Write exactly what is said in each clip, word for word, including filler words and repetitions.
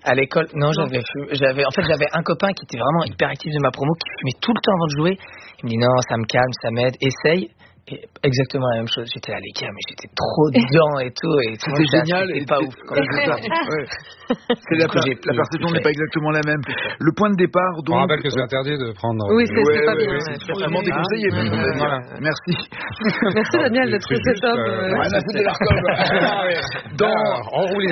À l'école, non, non. j'avais, j'avais, en fait, j'avais un copain qui était vraiment hyper actif de ma promo, qui fumait tout le temps avant de jouer. Il me dit non, ça me calme, ça m'aide, essaye. Et exactement la même chose. J'étais à l'écart, mais j'étais trop dedans et tout. Et c'était moi, génial. C'était et pas ouf. Quand ouais, c'est ça. Ouais. C'est la, per- la perception n'est pas exactement la même. Le point de départ, donc. On rappelle que c'est interdit de prendre. Oui, c'est, ouais, c'est pas ouais, bien. Ouais, c'est vraiment déconseillé. Ah, ouais, ouais, voilà. Merci. Merci Daniel d'être cet homme. Rien à foutre de l'alcool. Dans enroulé.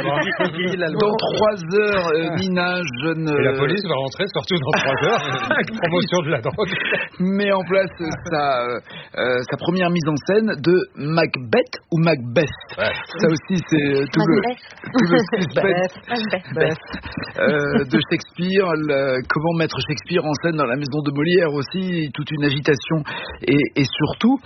Dans trois heures, Nina, jeune. Et la police va rentrer surtout dans trois heures. Promotion de la drogue. Met en place sa sa première mise en scène de Macbeth ou Macbeth. Ouais. Ça aussi, c'est tout le, tout le suspense euh, de Shakespeare. Le, comment mettre Shakespeare en scène dans la maison de Molière aussi, toute une agitation et, et surtout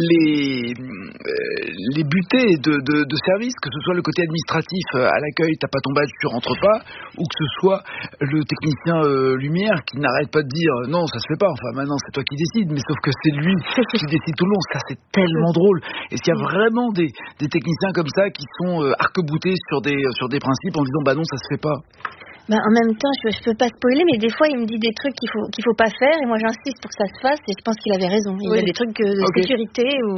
les, euh, les butées de, de, de service, que ce soit le côté administratif à l'accueil, t'as pas ton badge, tu rentres pas, ou que ce soit le technicien euh, lumière qui n'arrête pas de dire non, ça se fait pas. Enfin, maintenant, c'est toi qui décides, mais sauf que c'est lui qui décide tout le long. Ça, c'est tellement drôle. Et s'il y a vraiment des, des techniciens comme ça qui sont euh, arc-boutés sur des, sur des principes en disant bah non, ça se fait pas. Bah, en même temps, je, je peux pas spoiler, mais des fois, il me dit des trucs qu'il faut, qu'il faut pas faire, et moi, j'insiste pour que ça se fasse, et je pense qu'il avait raison. Il oui. y a des trucs de okay. sécurité ou,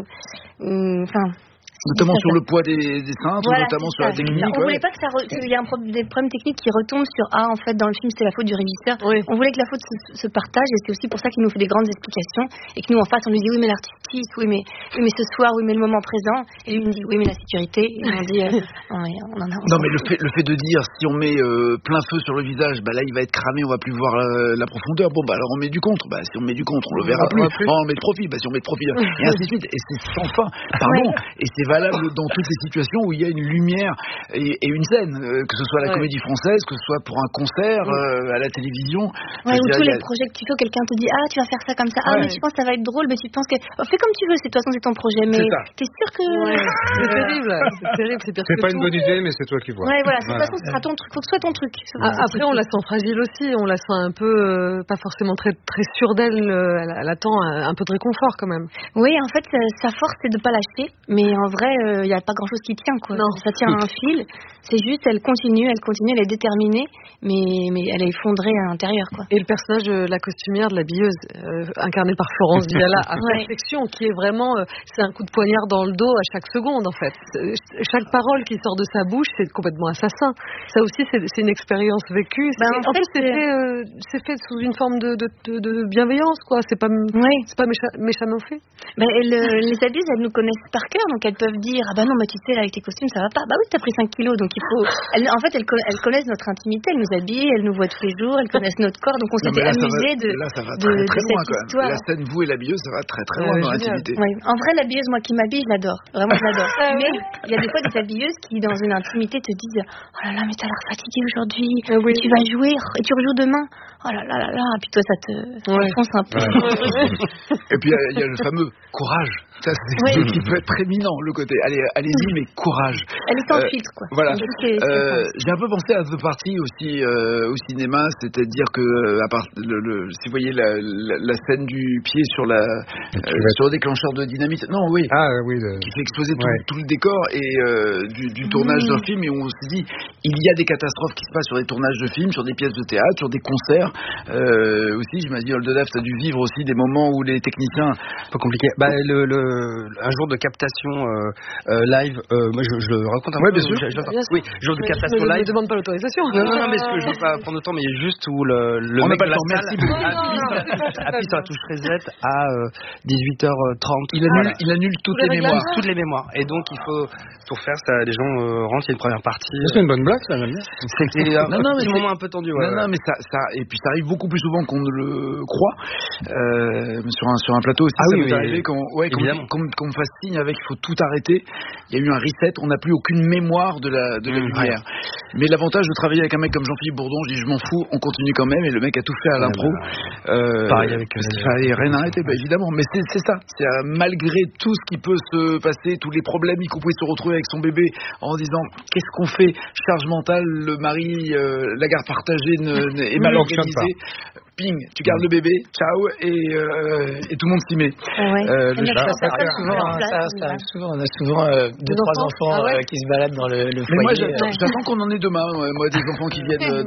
enfin. Notamment sur le poids des, des cintres, voilà, notamment sur la technique. On ouais. voulait pas que ça re... qu'il y ait un pro... des problèmes techniques qui retombent sur ah en fait dans le film c'est la faute du régisseur. Oui. On voulait que la faute se, se partage et c'est aussi pour ça qu'il nous fait des grandes explications et que nous en face on lui dit oui mais l'artistique, oui mais oui mais ce soir, oui mais le moment présent et lui il me dit oui mais la sécurité et on dit euh, non, on en a, on non mais le fait le fait de dire si on met euh, plein feu sur le visage, bah là il va être cramé, on va plus voir la, la profondeur. Bon bah alors on met du contre, bah si on met du contre on le verra plus. plus. Oh, on met de profil, bah si on met de profil et ainsi de suite et c'est sans fin. Pardon ouais. Et c'est valable dans toutes ces situations où il y a une lumière et, et une scène, euh, que ce soit à la ouais. Comédie Française, que ce soit pour un concert, euh, à la télévision. Ouais, ou tous les a... projets que tu fais, quelqu'un te dit ah tu vas faire ça comme ça, ah ouais. mais tu penses que ça va être drôle, mais tu penses que oh, fais comme tu veux, c'est de toute façon c'est ton projet, mais t'es sûr que ouais. c'est terrible, c'est terrible, c'est pire c'est que pas tout. une bonne idée, mais c'est toi qui vois. Ouais voilà, de toute façon ce sera ton truc, faut que ce soit ton truc. Ah, après on la sent fragile aussi, on la sent un peu euh, pas forcément très très sûre d'elle, euh, elle, elle attend un, un peu de réconfort quand même. Oui en fait sa force c'est de pas lâcher, mais en vrai il euh, y a pas grand chose qui tient quoi. Non. Ça tient à un fil. C'est juste, elle continue, elle continue, elle est déterminée, mais, mais elle est effondrée à l'intérieur quoi. Et le personnage de la costumière, de la billeuse, euh, incarnée par Florence Viala à ouais. perfection, qui est vraiment, euh, c'est un coup de poignard dans le dos à chaque seconde en fait. Chaque parole qui sort de sa bouche, c'est complètement assassin. Ça aussi, c'est, c'est une expérience vécue. Ben, en, en fait, c'est fait, euh, c'est fait sous une forme de, de, de, de bienveillance quoi. C'est pas, ouais. c'est pas mécha- méchamment fait. Ben, elle, les abuses, elles nous connaissent par cœur, donc elles peuvent dire ah bah non, bah tu sais là avec tes costumes ça va pas. Bah oui, t'as pris cinq kilos, donc il faut. Elles, en fait, elles, elles connaissent notre intimité, elles nous habillent, elles nous voient tous les jours, elles connaissent notre corps, donc on s'était amusé de, là, ça va de, très, très de loin, cette quand histoire. Même. La scène vous et l'habilleuse, ça va très très loin euh, dans l'intimité. Ouais. En vrai, l'habilleuse, moi qui m'habille, je l'adore, vraiment je l'adore. Mais il y a des fois des habilleuses qui, dans une intimité, te disent oh là là, mais t'as l'air fatiguée aujourd'hui, euh, oui. tu vas jouer et tu rejoues demain. Oh là là là là, et puis toi ça te ouais. fonce un peu. Ouais. Et puis il y, y a le fameux courage. Ça, c'est oui. qui peut être préminent, le côté. Allez, allez-y, mais courage. Elle est sans euh, filtre, quoi. Voilà. Euh, j'ai un peu pensé à The Party aussi euh, au cinéma, c'est-à-dire que à part le, le, si vous voyez la, la, la scène du pied sur la euh, sur le déclencheur de dynamite, non, oui, ah, oui le... qui fait exploser tout, ouais. tout le décor et euh, du, du tournage mmh. d'un film, et où on se dit il y a des catastrophes qui se passent sur des tournages de films, sur des pièces de théâtre, sur des concerts. Euh, aussi, je me dis, Oldedaf, t'as dû vivre aussi des moments où les techniciens, pas compliqué. Bah le, le un jour de captation euh, euh, live, euh, moi je, je le raconte un ouais, peu. Bien sûr. Je, je, je, oui, jour de captation ne, live. Ne demande pas l'autorisation. Non, non, non, mais ce que je veux pas prendre de temps, mais il y a juste où le, le on mec pas de le la temps, salle merci appuie sur la touche reset à euh, dix-huit heures trente. Il annule, voilà. il annule toutes, toutes les, les mémoires. Toutes les mémoires. Et donc il faut tout refaire. Ça, les gens euh, rentrent, il y a une première partie. C'est une bonne blague, ça, j'aime bien. C'était un non, non, petit moment un peu tendu. Ouais, non, ouais. non, mais ça, ça, et puis ça arrive beaucoup plus souvent qu'on ne le croit. Euh, sur un sur un plateau aussi, ah, ça oui, peut oui, arriver qu'on ouais, qu'on, qu'on, qu'on me fasse signe avec, il faut tout arrêter. Il y a eu un reset, on n'a plus aucune mémoire de la de la mmh, lumière. Ouais. Mais l'avantage de travailler avec un mec comme Jean-Philippe Bourdon, je dis je m'en fous, on continue quand même, et le mec a tout fait à l'impro. Ouais, euh, pareil avec parce qu'il fallait rien arrêter, bah, évidemment. Mais c'est c'est ça, c'est euh, malgré tout ce qui peut se passer, tous les problèmes, y compris se retrouver avec son bébé en disant qu'est-ce qu'on fait, charge mentale, le mari, euh, la garde partagée ne, ne, est mal organisée. Ping, tu gardes le bébé, ciao, et, euh, et tout le monde s'y met. Ouais. Euh, le ça, ça, arrive souvent, hein, ça, ça arrive souvent. On a souvent euh, deux, trois enfants, enfants ah ouais. euh, qui se baladent dans le, le foyer. Mais moi, j'attends, j'attends qu'on en ait demain. Moi, des enfants qui viennent